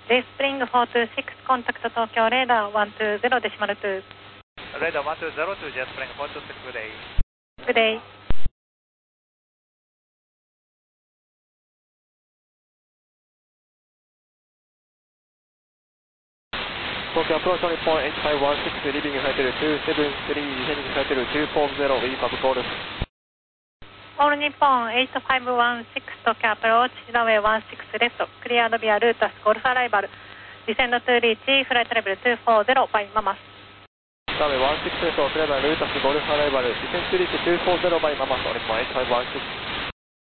J スプリング426コンタクト東京レーダー120デシマル2。 レーダー120 to J スプリング426 good day。 Good day。 東京アプローチ日本8516リビングフライトル273ディセンディングフライトル240ウィーパブコール。 オール日本8516東京アプローチランウェイ16レフトクリアードビアルータスゴルフアライバルディセンドトゥーリーチフライトレベル240バイママス。 ランウェイ16レフトクリアードルータスゴルフアライバルディセンドトゥーリーチ240バイママスオール日本8516。